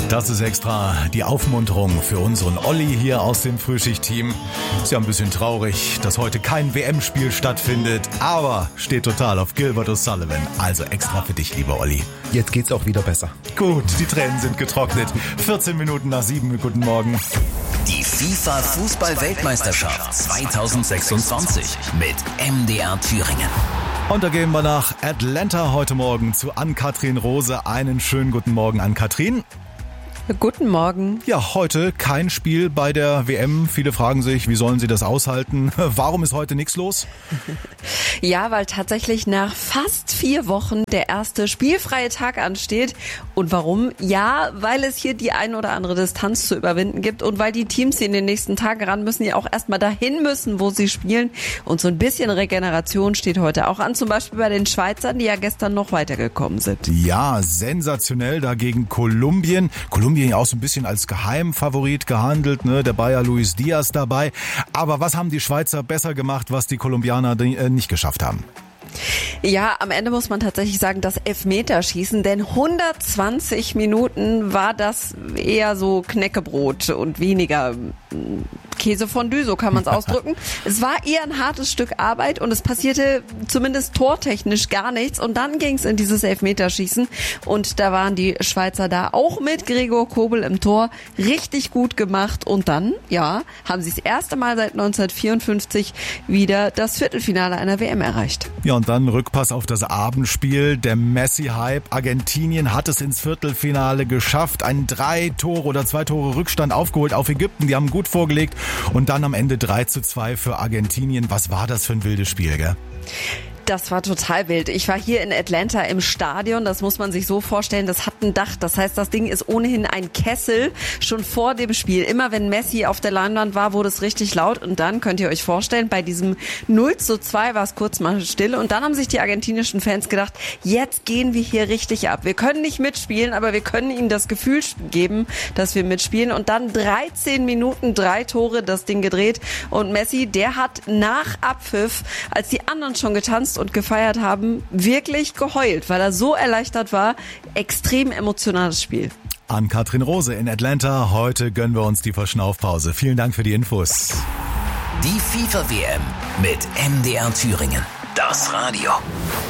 Das ist extra die Aufmunterung für unseren Olli hier aus dem Frühschicht-Team. Ist ja ein bisschen traurig, dass heute kein WM-Spiel stattfindet, aber steht total auf Gilbert O'Sullivan. Also extra für dich, lieber Olli. Jetzt geht's auch wieder besser. Gut, die Tränen sind getrocknet. 14 Minuten nach 7. Guten Morgen. Die FIFA-Fußball-Weltmeisterschaft 2026 mit MDR Thüringen. Und da gehen wir nach Atlanta heute Morgen zu Ann-Kathrin Rose. Einen schönen guten Morgen, Ann-Kathrin. Guten Morgen. Ja, heute kein Spiel bei der WM. Viele fragen sich, wie sollen sie das aushalten? Warum ist heute nichts los? Ja, weil tatsächlich nach fast 4 Wochen der erste spielfreie Tag ansteht. Und warum? Ja, weil es hier die ein oder andere Distanz zu überwinden gibt und weil die Teams, die in den nächsten Tagen ran müssen, ja auch erstmal dahin müssen, wo sie spielen. Und so ein bisschen Regeneration steht heute auch an, zum Beispiel bei den Schweizern, die ja gestern noch weitergekommen sind. Ja, sensationell dagegen Kolumbien. Kolumbien auch so ein bisschen als Geheimfavorit gehandelt, ne? Der Bayer Luis Diaz dabei. Aber was haben die Schweizer besser gemacht, was die Kolumbianer nicht geschafft haben? Ja, am Ende muss man tatsächlich sagen, das Elfmeterschießen, denn 120 Minuten war das eher so Knäckebrot und weniger Käsefondue, so kann man es ausdrücken. Es war eher ein hartes Stück Arbeit und es passierte zumindest tortechnisch gar nichts und dann ging es in dieses Elfmeterschießen und da waren die Schweizer da auch mit Gregor Kobel im Tor richtig gut gemacht und dann, ja, haben sie das erste Mal seit 1954 wieder das Viertelfinale einer WM erreicht. Ja, und dann Rückpass auf das Abendspiel. Der Messi-Hype. Argentinien hat es ins Viertelfinale geschafft. Ein 2 Tore Rückstand aufgeholt auf Ägypten. Die haben gut vorgelegt. Und dann am Ende 3:2 für Argentinien. Was war das für ein wildes Spiel, gell? Das war total wild. Ich war hier in Atlanta im Stadion. Das muss man sich so vorstellen. Das hat ein Dach. Das heißt, das Ding ist ohnehin ein Kessel. Schon vor dem Spiel. Immer wenn Messi auf der Leinwand war, wurde es richtig laut. Und dann könnt ihr euch vorstellen, bei diesem 0:2 war es kurz mal still. Und dann haben sich die argentinischen Fans gedacht, jetzt gehen wir hier richtig ab. Wir können nicht mitspielen, aber wir können ihnen das Gefühl geben, dass wir mitspielen. Und dann 13 Minuten, 3 Tore, das Ding gedreht. Und Messi, der hat nach Abpfiff, als die anderen schon getanzt und gefeiert haben, wirklich geheult, weil er so erleichtert war. Extrem emotionales Spiel. Ann-Kathrin Rose in Atlanta. Heute gönnen wir uns die Verschnaufpause. Vielen Dank für die Infos. Die FIFA-WM mit MDR Thüringen. Das Radio.